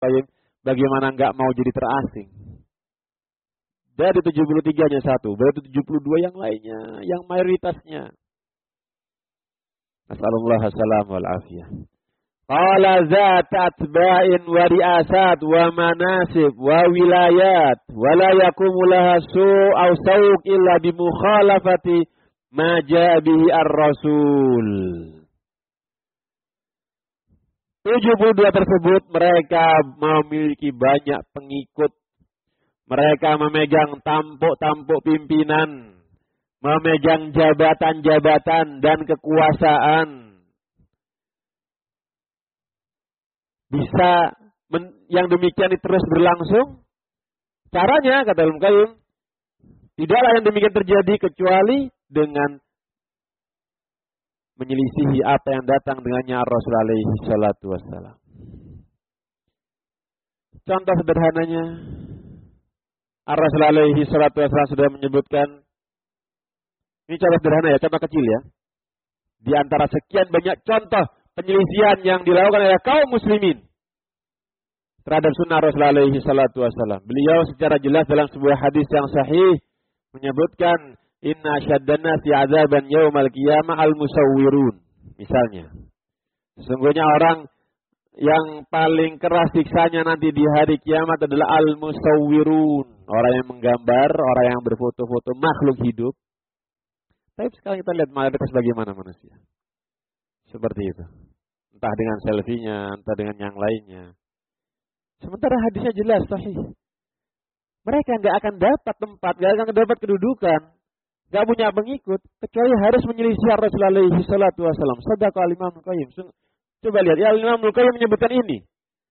bagaimana enggak mau jadi terasing. Dari 73-nya satu, berarti 72 yang lainnya, yang mayoritasnya. Nasallallahu salam wal afiyah. Qala zat atba'in wa ri'asat wa manasib wa wilayat wa la yakumu laha su' aw sawq illa bi mukhalafati ma ja'a bihi ar-rasul. 72 tersebut mereka memiliki banyak pengikut. Mereka memegang tampuk-tampuk pimpinan, memegang jabatan-jabatan dan kekuasaan. Bisa yang demikian terus berlangsung? Caranya, kata Ibnu Qayyim, tidaklah yang demikian terjadi kecuali dengan menyelisihi apa yang datang dengannya Rasul alaihi salatu wassalam. Contoh sederhananya, Rasul alaihi salatu wassalam sudah menyebutkan, ini contoh sederhana ya, contoh kecil ya. Di antara sekian banyak contoh penyelisihan yang dilakukan oleh kaum muslimin terhadap sunnah Rasul alaihi salatu wassalam. Beliau secara jelas dalam sebuah hadis yang sahih menyebutkan, inna syaddan nasi azaban yaumal qiyamah al-musawwirun. Misalnya, sesungguhnya orang yang paling keras siksanya nanti di hari kiamat adalah al-musawwirun. Orang yang menggambar, orang yang berfoto-foto makhluk hidup. Tapi sekarang kita lihat mayoritas bagaimana manusia. Seperti itu. Entah dengan selfie-nya, entah dengan yang lainnya. Sementara hadisnya jelas, sahih. Mereka nggak akan dapat tempat, nggak akan dapat kedudukan, nggak punya pengikut, kecuali harus menyelisih Rasulullah alaihi salatu wassalam. Shadaqa al-Imam Ibnu Qayyim. Coba lihat, ya Imam Ibnu Qayyim menyebutkan ini.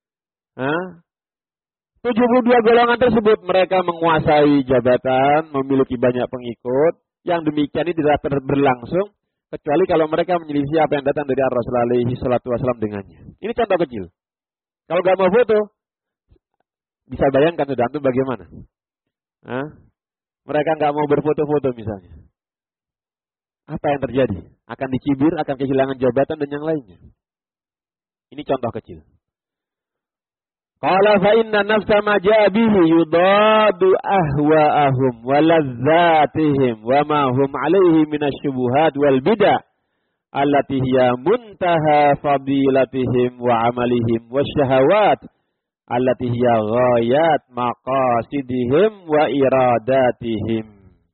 72 golongan tersebut mereka menguasai jabatan, memiliki banyak pengikut. Yang demikian ini tidak berlangsung kecuali kalau mereka menyelisih apa yang datang dari Rasulullah alaihi salatu wassalam dengannya. Ini contoh kecil. Kalau nggak mau foto, bisa bayangkan sudah antum bagaimana? Mereka nggak mau berfoto-foto misalnya. Apa yang terjadi? Akan dicibir, akan kehilangan jabatan dan yang lainnya. Ini contoh kecil. Qala fa inna nafsa ma ja'a bihi yudadu ahwa'ahum wa ladzatihim wa ma hum 'alaihi minasyubuhat wal bid'ah allati hiya muntaha fadilatihim wa 'amalihim wasyahawat allati hiya ghayat maqasidihim wa iradatihim.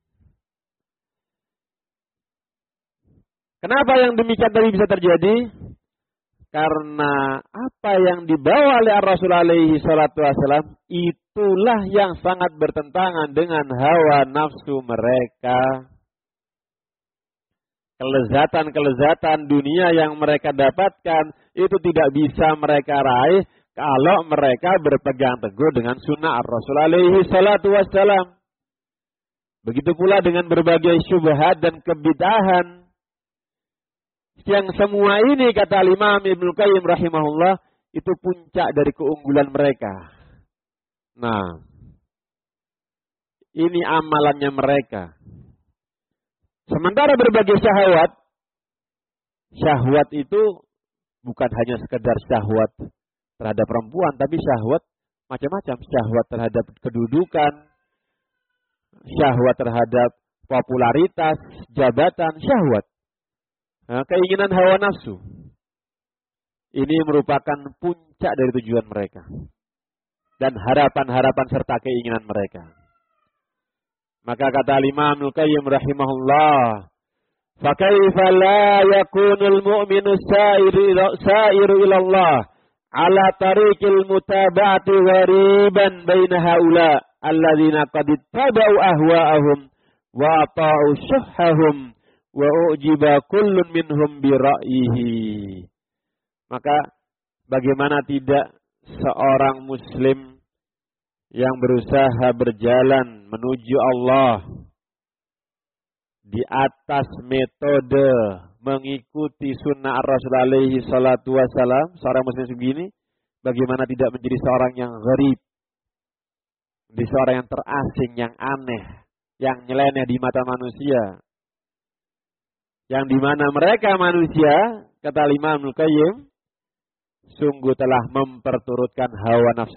Kenapa yang demikian tadi bisa terjadi? Karena apa yang dibawa oleh Rasul alaihi salatu wassalam itulah yang sangat bertentangan dengan hawa nafsu mereka. Kelezatan-kelezatan dunia yang mereka dapatkan itu tidak bisa mereka raih kalau mereka berpegang teguh dengan sunnah Rasul alaihi salatu wassalam. Begitu pula dengan berbagai syubhat dan kebid'ahan. Yang semua ini kata Imam Ibnu Qayyim rahimahullah itu puncak dari keunggulan mereka. Nah, ini amalannya mereka. Sementara berbagai syahwat itu bukan hanya sekedar syahwat terhadap perempuan, tapi syahwat macam-macam. Syahwat terhadap kedudukan, syahwat terhadap popularitas, jabatan, syahwat. Keinginan hawa nafsu. Ini merupakan puncak dari tujuan mereka. Dan harapan-harapan serta keinginan mereka. Maka kata Imam Ibnu Qayyim rahimahullah, "Fakaifa la yakunul mu'minu sa'iru ila Allah ala tariqil mutaba'ati ghariban baina haula alladzina qad ittaba'u ahwa'ahum wa ata'u syuhhahum wa ujiba kullun minhum bi ra'yihi." Maka bagaimana tidak seorang muslim yang berusaha berjalan menuju Allah di atas metode mengikuti sunnah Rasul alaihi salatu wassalam, seorang muslim begini, bagaimana tidak menjadi seorang yang gharib, menjadi seorang yang terasing, yang aneh, yang nyeleneh di mata manusia. Yang dimana mereka manusia, kata Imam Ibnu Qayyim, sungguh telah memperturutkan hawa nafsu.